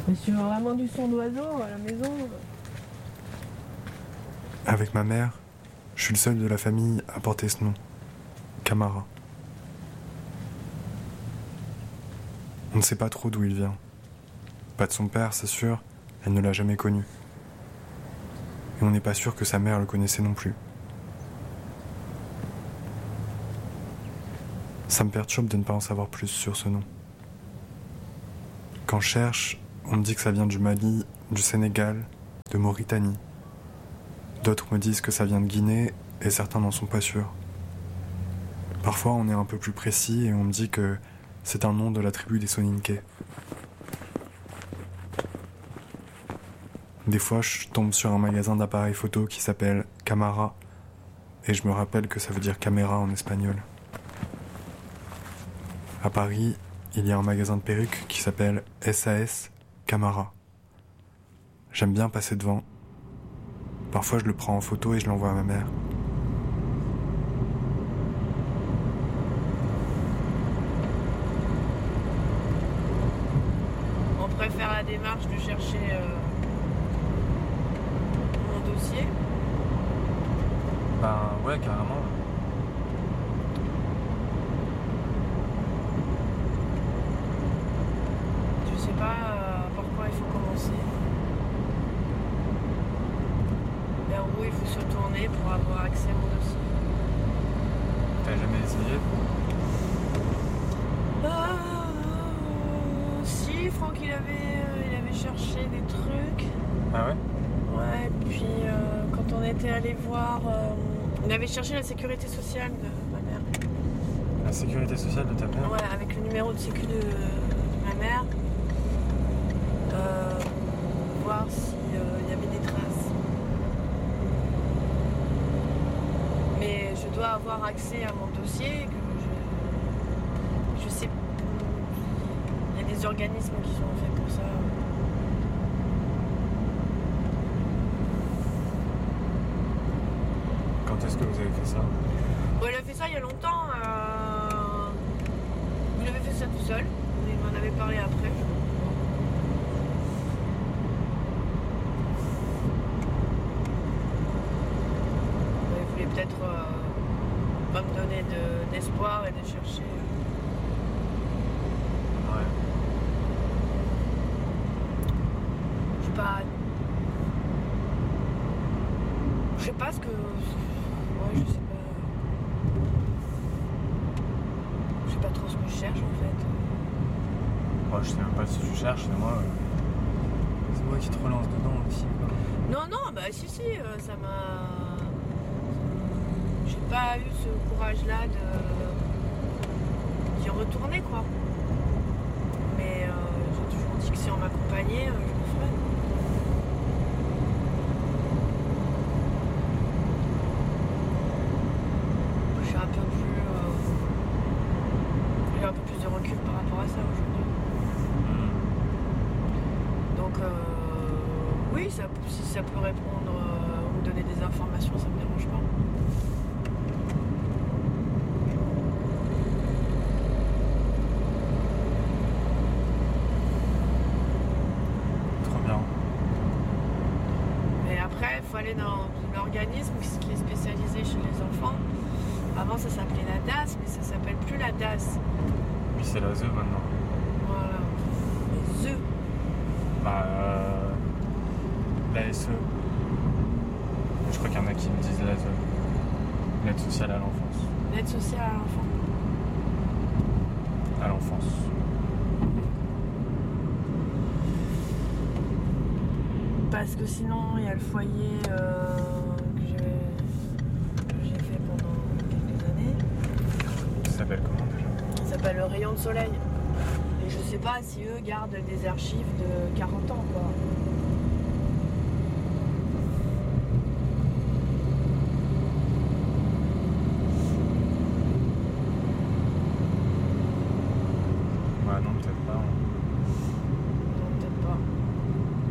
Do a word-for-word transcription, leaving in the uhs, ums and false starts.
Mais tu veux vraiment du son d'oiseau à la maison? Avec ma mère, je suis le seul de la famille à porter ce nom, Camara. On ne sait pas trop d'où il vient. Pas de son père, c'est sûr, elle ne l'a jamais connu. Et on n'est pas sûr que sa mère le connaissait non plus. Ça me perturbe de ne pas en savoir plus sur ce nom. Quand je cherche, on me dit que ça vient du Mali, du Sénégal, de Mauritanie. D'autres me disent que ça vient de Guinée et certains n'en sont pas sûrs. Parfois on est un peu plus précis et on me dit que c'est un nom de la tribu des Soninké. Des fois je tombe sur un magasin d'appareils photo qui s'appelle Camara et je me rappelle que ça veut dire caméra en espagnol. À Paris, il y a un magasin de perruques qui s'appelle S A S Camara. J'aime bien passer devant. Parfois je le prends en photo et je l'envoie à ma mère. On préfère la démarche de chercher euh, mon dossier. Ben ouais, carrément. Je sais pas euh, par quoi il faut commencer. Vers où il faut se tourner pour avoir accès à mon dossier. T'as jamais essayé? Ah, si, Franck il avait, euh, il avait cherché des trucs. Ah ouais? Ouais, puis euh, quand on était allé voir, euh, on avait cherché la sécurité sociale de ma mère. La sécurité sociale de ta mère? Ouais, avec le numéro de sécu de, de ma mère. Euh, voir s'il y avait des traces. Mais je dois avoir accès à mon dossier. Que je, je sais. Il y a des organismes qui sont faits pour ça. Quand est-ce que vous avez fait ça? Bon, il a fait ça il y a longtemps. Euh... Il avait fait ça tout seul. Il m'en avait parlé après. Il voulait peut-être euh, pas me donner de, d'espoir et de chercher. Ouais. Je sais pas. Je sais pas ce que. Ouais, je sais pas. Je sais pas trop ce que je cherche en fait. Moi, je sais même pas si tu cherches, c'est moi. euh, C'est moi qui te relance dedans aussi. quoi. Non, non, bah si, si, euh, ça m'a. J'ai pas eu ce courage-là de. d'y retourner quoi. Mais euh, j'ai toujours dit que si on m'accompagnait, euh, je le ferais. Je suis un peu plus. euh, J'ai un peu plus de recul par rapport à ça aujourd'hui. Donc, euh, oui, ça, si ça peut répondre euh, ou me donner des informations, ça me dérange pas. Trop bien. Mais après, il faut aller dans un organisme qui est spécialisé chez les enfants. Avant, ça s'appelait la D A S, mais ça s'appelle plus la D A S. Puis c'est la Z E maintenant. Voilà. Les œufs. Bah, euh, la S E. Je crois qu'il y en a qui me disent la Z E. L'aide sociale à l'enfance. L'aide sociale à l'enfant. À l'enfance. Parce que sinon, il y a le foyer euh, que j'ai que j'ai fait pendant quelques années. Ça s'appelle comment déjà? Ça s'appelle le rayon de soleil. Et je sais pas si eux gardent des archives de quarante ans, quoi.